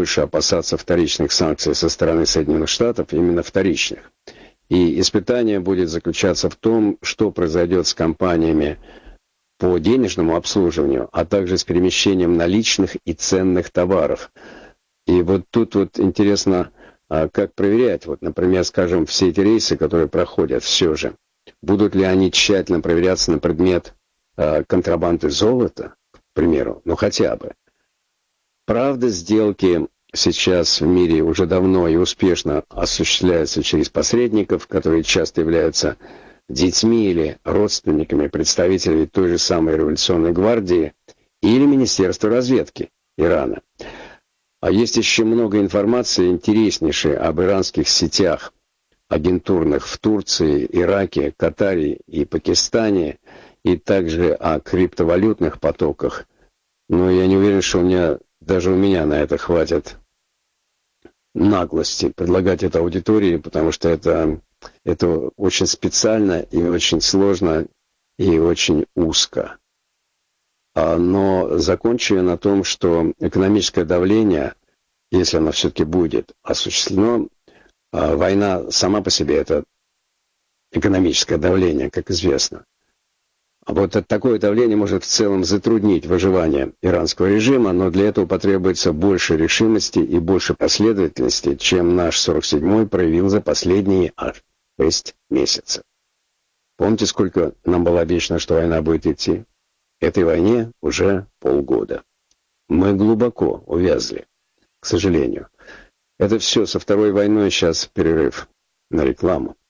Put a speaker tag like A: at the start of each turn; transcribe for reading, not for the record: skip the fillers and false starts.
A: больше опасаться вторичных санкций со стороны Соединенных Штатов, именно вторичных. И испытание будет заключаться в том, что произойдет с компаниями по денежному обслуживанию, а также с перемещением наличных и ценных товаров. И вот тут вот интересно, как проверять, вот, например, скажем, все эти рейсы, которые проходят, все же, будут ли они тщательно проверяться на предмет контрабанды золота, к примеру, ну хотя бы. Правда, сделки сейчас в мире уже давно и успешно осуществляются через посредников, которые часто являются детьми или родственниками представителей той же самой революционной гвардии или Министерства разведки Ирана. А есть еще много информации интереснейшей об иранских сетях агентурных в Турции, Ираке, Катаре и Пакистане, и также о криптовалютных потоках. Но я не уверен, что даже у меня на это хватит наглости предлагать это аудитории, потому что это очень специально и очень сложно и очень узко. Но закончу я на том, что экономическое давление, если оно все-таки будет осуществлено, война сама по себе — это экономическое давление, как известно. А вот такое давление может в целом затруднить выживание иранского режима, но для этого потребуется больше решимости и больше последовательности, чем наш 47-й проявил за последние 6 месяцев. Помните, сколько нам было обещано, что война будет идти? Этой войне уже полгода. Мы глубоко увязли, к сожалению. Это все, со второй войной сейчас перерыв на рекламу.